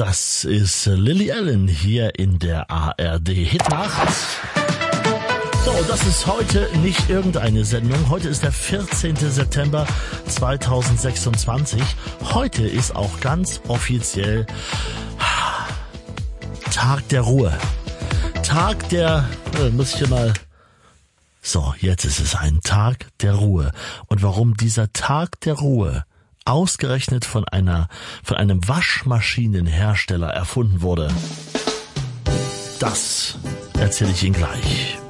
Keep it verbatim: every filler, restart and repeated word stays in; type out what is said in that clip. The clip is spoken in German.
Das ist Lily Allen hier in der A R D Hitnacht. So, das ist heute nicht irgendeine Sendung. Heute ist der vierzehnten September zweitausendsechsundzwanzig. Heute ist auch ganz offiziell Tag der Ruhe. Tag der... Äh, muss ich hier mal... So, jetzt ist es ein Tag der Ruhe. Und warum dieser Tag der Ruhe ausgerechnet von einer, von einem Waschmaschinenhersteller erfunden wurde, das erzähle ich Ihnen gleich.